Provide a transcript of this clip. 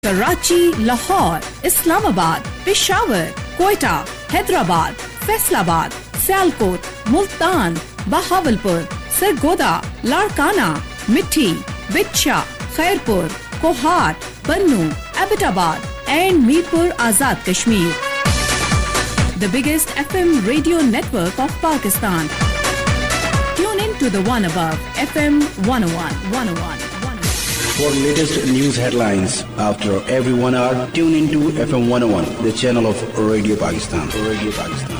Karachi, Lahore, Islamabad, Peshawar, Quetta, Hyderabad, Faisalabad, Sialkot, Multan, Bahawalpur, Sargodha, Larkana, Mithi, Bichha, Khairpur, Kohat, Bannu, Abbottabad and Mirpur Azad Kashmir. The biggest FM radio network of Pakistan. Tune in to the one above, FM 101. For latest news headlines after every 1 hour, tune into FM 101, the channel of Radio Pakistan.